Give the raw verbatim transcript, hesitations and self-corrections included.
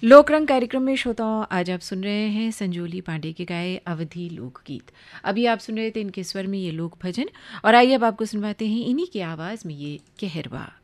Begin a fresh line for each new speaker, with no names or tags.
लोकरंग कार्यक्रम में श्रोताओं आज आप सुन रहे हैं संजोली पांडे के गाए अवधी लोकगीत। अभी आप सुन रहे थे इनके स्वर में ये लोक भजन, और आइए अब आपको सुनवाते हैं इन्हीं की आवाज में ये कहरवा।